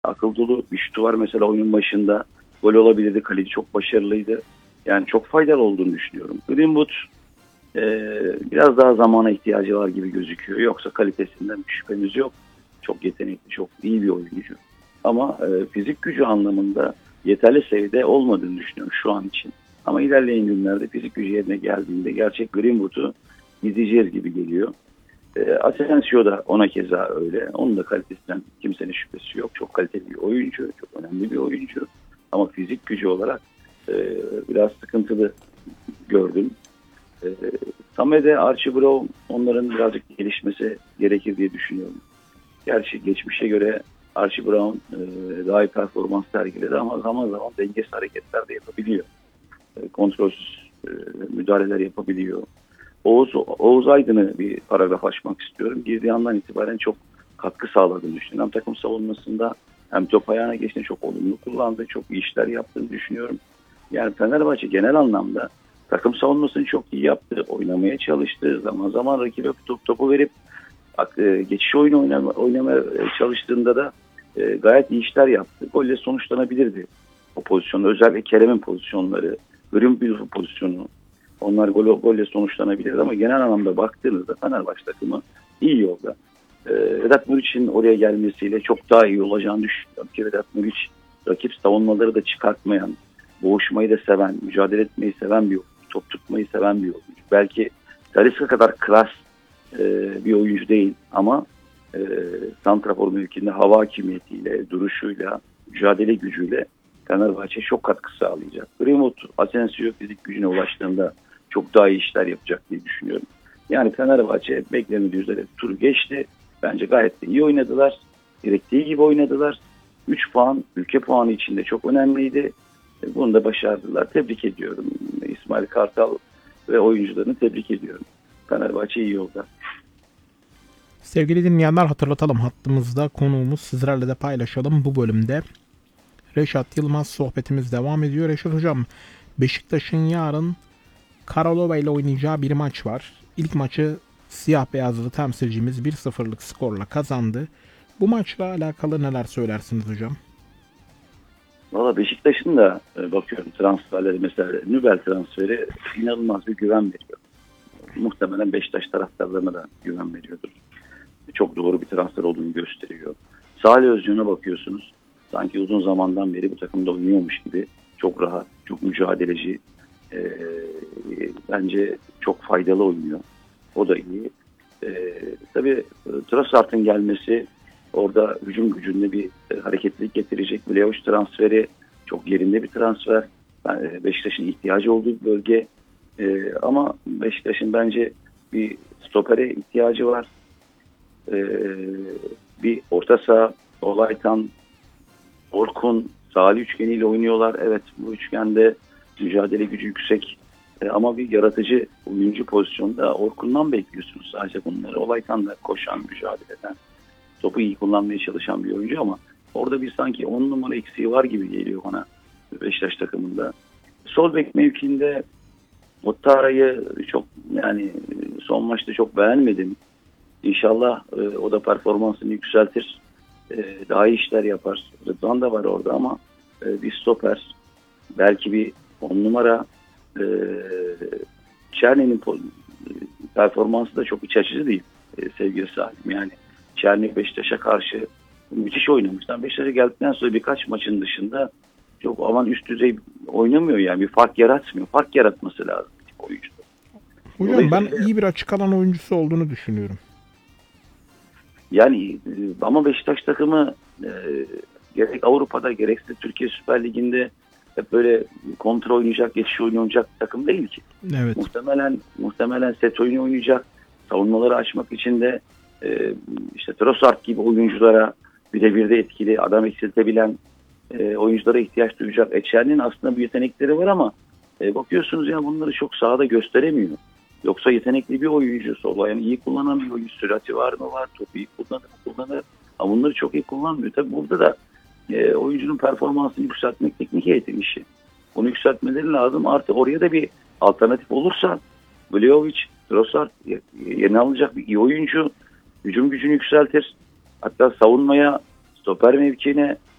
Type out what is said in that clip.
Akıl dolu bir şutu var mesela oyunun başında. Gol olabilirdi. Kaleci çok başarılıydı. Yani çok faydalı olduğunu düşünüyorum. Greenwood biraz daha zamana ihtiyacı var gibi gözüküyor. Yoksa kalitesinden bir şüphemiz yok. Çok yetenekli, çok iyi bir oyuncu. Ama fizik gücü anlamında yeterli seviyede olmadığını düşünüyorum şu an için. Ama ilerleyen günlerde fizik gücü yerine geldiğinde gerçek Greenwood'u izleyeceğiz gibi geliyor. Asensio da ona keza öyle. Onun da kalitesinden kimsenin şüphesi yok. Çok kaliteli bir oyuncu, çok önemli bir oyuncu. Ama fizik gücü olarak biraz sıkıntılı gördüm. Samé'de, Archie Brown onların birazcık gelişmesi gerekir diye düşünüyorum. Gerçi geçmişe göre Archie Brown daha iyi performans sergiledi ama zaman zaman dengesiz hareketler de yapabiliyor. Kontrolsüz müdahaleler yapabiliyor. Oğuz Aydın'ı bir paragraf açmak istiyorum. Girdiği andan itibaren çok katkı sağladığını düşünüyorum. Hem takım savunmasında hem top ayağına geçtiğinde çok olumlu kullandı. Çok iyi işler yaptığını düşünüyorum. Yani Fenerbahçe genel anlamda takım savunmasını çok iyi yaptı. Oynamaya çalıştı. Zaman zaman rakibe topu verip geçiş oyunu oynamaya çalıştığında da gayet iyi işler yaptı. Golle sonuçlanabilirdi o pozisyonu. Özellikle Kerem'in pozisyonları, Greenwood'un pozisyonu. Onlar golle sonuçlanabilirdi ama genel anlamda baktığınızda Fenerbahçe takımı iyi yolda. Vedat Muriç'in oraya gelmesiyle çok daha iyi olacağını düşünüyorum ki Vedat Muriç rakip savunmaları da çıkartmayan, boğuşmayı da seven, mücadele etmeyi seven bir oyuncu, top tutmayı seven bir oyuncu. Belki Talisca kadar klas bir oyuncu değil ama santrafor mevkinde hava hakimiyetiyle, duruşuyla, mücadele gücüyle Fenerbahçe çok katkı sağlayacak. Greenwood, Asensio fizik gücüne ulaştığında çok daha iyi işler yapacak diye düşünüyorum. Yani Fenerbahçe beklenildiği üzere turu geçti. Bence gayet de iyi oynadılar. Gerektiği gibi oynadılar. 3 puan ülke puanı içinde çok önemliydi. Bunu da başardılar. Tebrik ediyorum. İsmail Kartal ve oyuncularını tebrik ediyorum. Fenerbahçe iyi yolda. Sevgili dinleyenler, hatırlatalım, hattımızda konuğumuz, sizlerle de paylaşalım bu bölümde. Reşat Yılmaz, sohbetimiz devam ediyor. Reşat Hocam, Beşiktaş'ın yarın Karalova ile oynayacağı bir maç var. İlk maçı siyah beyazlı temsilcimiz 1-0'lık skorla kazandı. Bu maçla alakalı neler söylersiniz hocam? Valla Beşiktaş'ın da bakıyorum transferleri, mesela Nübel transferi inanılmaz bir güven veriyor. Muhtemelen Beşiktaş taraftarlarına da güven veriyordur. Çok doğru bir transfer olduğunu gösteriyor. Salih Özcan'a bakıyorsunuz. Sanki uzun zamandan beri bu takımda oynuyormuş gibi. Çok rahat, çok mücadeleci. Bence çok faydalı oynuyor. O da iyi. Tabii Trossard'ın gelmesi orada hücum gücünde bir hareketlilik getirecek. Vlahovic transferi çok yerinde bir transfer. Beşiktaş'ın ihtiyacı olduğu bir bölge. Ama Beşiktaş'ın bence bir stopere ihtiyacı var. Bir orta saha, Olaytan, Orkun, Salih üçgeniyle oynuyorlar. Evet, bu üçgende mücadele gücü yüksek. Ama bir yaratıcı oyuncu pozisyonda Orkun'dan bekliyorsunuz sadece bunları. Olaytan da koşan, mücadele eden, topu iyi kullanmaya çalışan bir oyuncu ama orada bir sanki 10 numara eksiği var gibi geliyor bana Beşiktaş takımında. Sol bek mevkinde Muttara'yı çok, yani son maçta çok beğenmedim. İnşallah o da performansını yükseltir. Daha iyi işler yapar. Rıdvan da var orada ama bir stoper, belki bir 10 numara. Çerni'nin performansı da çok iç açıcı değil sevgili Salim. Yani Çerni Beşiktaş'a karşı müthiş oynamışlar. Beşiktaş'a geldikten sonra birkaç maçın dışında çok aman üst düzey oynamıyor, yani bir fark yaratmıyor. Fark yaratması lazım oyuncuda. Hocam ben iyi bir açık alan oyuncusu olduğunu düşünüyorum. Yani ama Beşiktaş takımı gerek Avrupa'da gerekse Türkiye Süper Ligi'nde hep böyle kontrol oynayacak, geçiş oyunu oynayacak takım değil ki. Evet. Muhtemelen set oyunu oynayacak. Savunmaları açmak için de işte Trossard gibi oyunculara, birebir de etkili, adam eksiltebilen oyunculara ihtiyaç duyacak. Eçer'in aslında bu yetenekleri var ama bakıyorsunuz ya bunları çok sahada gösteremiyor. Yoksa yetenekli bir oyuncu, sol ayağını iyi kullanan bir oyuncu, sürati var mı var, topu iyi kullanır. Ama bunları çok iyi kullanmıyor. Tabii burada da oyuncunun performansını yükseltmek teknik heyetin işi. Bunu yükseltmeleri lazım. Artık oraya da bir alternatif olursa Vlahovic, Trossard yerine alınacak bir iyi oyuncu, hücum gücünü yükseltir. Hatta Stoper mevkiine